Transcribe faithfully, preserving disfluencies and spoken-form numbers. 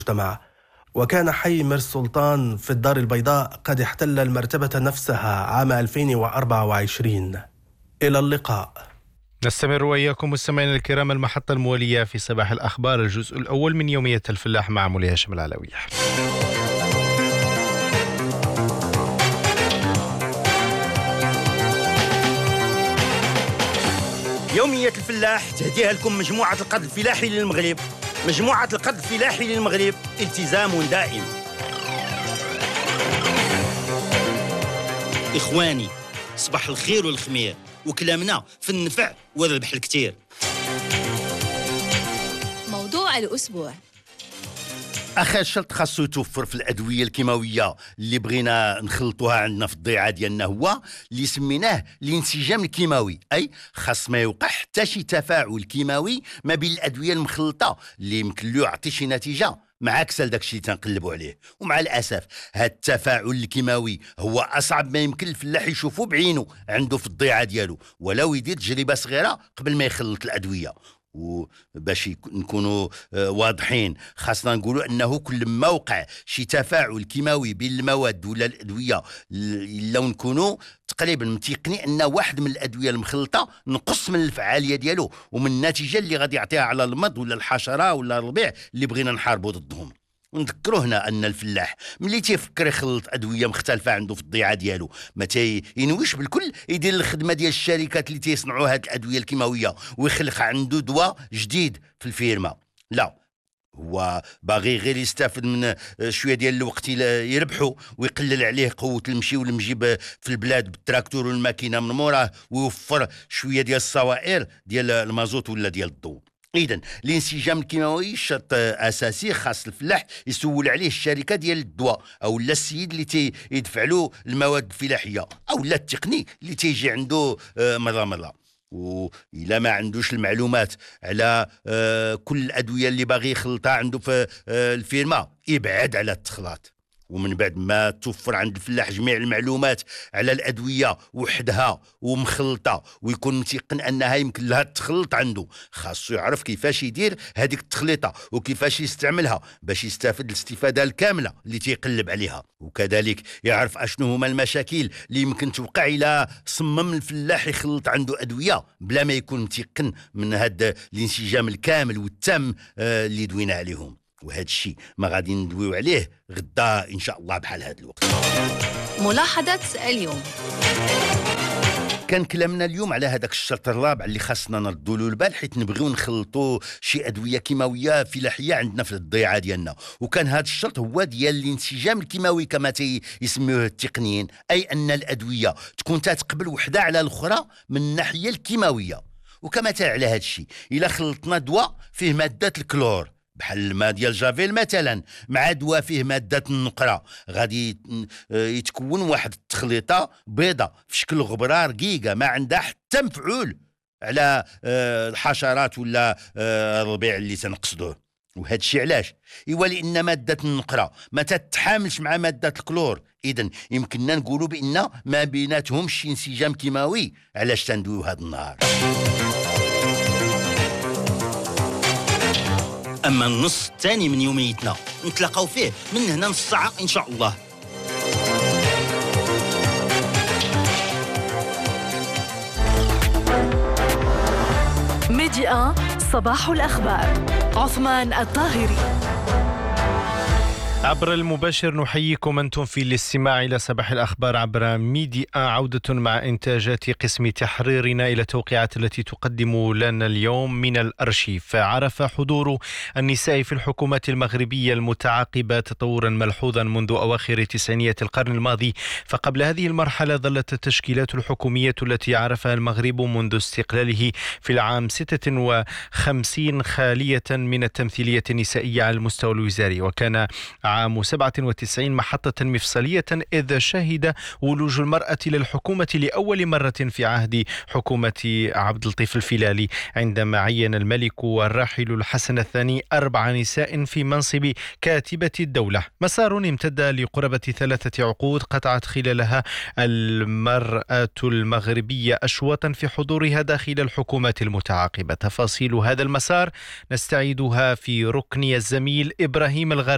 المجتمع. وكان حي مير سلطان في الدار البيضاء قد احتل المرتبة نفسها عام ألفين وأربعة وعشرين. إلى اللقاء. نستمر وإياكم مستمعينا الكرام المحطة الموالية في صباح الأخبار، الجزء الأول من يومية الفلاح مع مولي هاشم العلوي. يومية الفلاح تهديها لكم مجموعة القرض الفلاحي للمغرب. مجموعة القرض الفلاحي للمغرب، التزام دائم. إخواني، صباح الخير والخمير، وكلامنا في النفع والربح الكتير. موضوع الأسبوع: أخي الشرط خاصو يتوفر في الأدوية الكيماوية اللي بغينا نخلطوها عندنا في الضيعة ديالنا، هو اللي سميناه الانسجام الكيماوي. أي خاص ما يوقع حتى شي تفاعل كيماوي ما بين الأدوية المخلطة اللي يمكن له يعطي شي نتيجة معاكسة لداك الشيء اللي تنقلبوا عليه. ومع الأسف هاد التفاعل الكيماوي هو أصعب ما يمكن الفلاح يشوفه بعينه عنده في الضيعة ديالو، ولو يدير تجربة صغيرة قبل ما يخلط الأدوية. وباش نكونوا واضحين، خاصنا نقولوا أنه كل ما وقع شي تفاعل كيماوي بين المواد ولا الأدوية، لو نكونوا تقريبا متيقنين أن واحد من الأدوية المخلطة نقص من الفعالية ديالو ومن النتيجة اللي غادي يعطيها على المرض ولا الحشرة ولا الربيع اللي بغينا نحاربوا ضدهم. ونذكروا هنا أن الفلاح ملي تيفكر يخلط أدوية مختلفة عنده في الضيعة ديالو ما ينويش بالكل يدير الخدمة ديال الشركات اللي تيصنعوا هاد الأدوية الكيماوية ويخلق عنده دواء جديد في الفيرما. لا، هو باغي غير يستافد من شويه ديال الوقت يربحوا ويقلل عليه قوه المشي والمجيب في البلاد بالتراكتور والماكينه من موراه، ويوفر شويه ديال الصوائر ديال المازوت ولا ديال الضوء. إذن الانسجام الكيماوي شرط أساسي خاص الفلاح يسول عليه الشركة ديال الدواء أو لا السيد اللي تيدفع له المواد الفلاحية أو لا التقني اللي تيجي عنده مرة مرة. وإلا ما عندوش المعلومات على كل الأدوية اللي باغي يخلطها عنده في الفيرما يبعد على التخلاط. ومن بعد ما توفر عند الفلاح جميع المعلومات على الأدوية وحدها ومخلطة ويكون متيقن أنها يمكن لها تخلط عنده، خاصو يعرف كيفاش يدير هذيك التخليطة وكيفاش يستعملها باش يستافد الاستفادة الكاملة اللي تيقلب عليها. وكذلك يعرف أشنو هما المشاكل اللي يمكن توقع إلى صمم الفلاح يخلط عنده أدوية بلا ما يكون متيقن من هذا الانسجام الكامل والتام اللي دوينا عليهم. وهذا الشيء ما غادي ندويو عليه غدا إن شاء الله بحال هذا الوقت. ملاحظة اليوم: كان كلامنا اليوم على هذاك الشرط الرابع اللي خاصنا نردوا له البال حيت نبغيو نخلطوا شي ادويه كيماويه فلاحيه عندنا في الضيعه ديالنا. وكان هذا الشرط هو ديال الانسجام الكيماوي كما يسميوه التقنيين، اي ان الادويه تكون تتقبل وحده على الاخرى من الناحيه الكيماويه. وكما تا على هذا الشيء الا خلطنا دواء فيه ماده الكلور بحال الماء ديال جافيل مثلا مع دواء فيه ماده النقره، غادي يتكون واحد التخليطه بيضه في شكل غبره رقيقه ما عندها حتى مفعول على الحشرات ولا الربيع اللي تنقصدوه. وهذا الشيء علاش؟ ايوا لان ماده النقره ما تتحاملش مع ماده الكلور، اذا يمكننا نقولوا بان ما بيناتهم شي انسجام كيماوي. علاش تندويو هذا النهار؟ أما النص الثاني من يوميتنا نتلاقاو فيه من هنا نص ساعة إن شاء الله. ميديا صباح الأخبار، عثمان الطاهري. عبر المباشر نحييكم أنتم في الاستماع إلى صباح الأخبار عبر ميديا. عودة مع إنتاجات قسم تحريرنا إلى التوقيعات التي تقدم لنا اليوم من الأرشيف. عرف حضور النساء في الحكومات المغربية المتعاقبة تطورا ملحوظا منذ أواخر تسعينيات القرن الماضي، فقبل هذه المرحلة ظلت التشكيلات الحكومية التي عرفها المغرب منذ استقلاله في العام ستة وخمسين خالية من التمثيلية النسائية على المستوى الوزاري. وكان عام سبعة وتسعين محطة مفصلية إذ شهد ولوج المرأة للحكومة لأول مرة في عهد حكومة عبد اللطيف الفيلالي، عندما عين الملك والراحل الحسن الثاني أربع نساء في منصب كاتبة الدولة. مسار امتد لقرابة ثلاثة عقود قطعت خلالها المرأة المغربية أشواطا في حضورها داخل الحكومات المتعاقبة. تفاصيل هذا المسار نستعيدها في ركن الزميل إبراهيم الغربي